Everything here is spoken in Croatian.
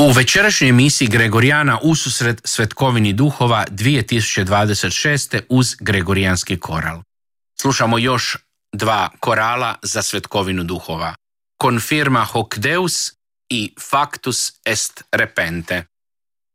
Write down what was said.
U večerašnjoj emisiji Gregorijana ususret Svetkovini duhova 2026. uz Gregorijanski koral. Slušamo još 2 korala za Svetkovinu duhova. Confirma hoc Deus i Factus est repente.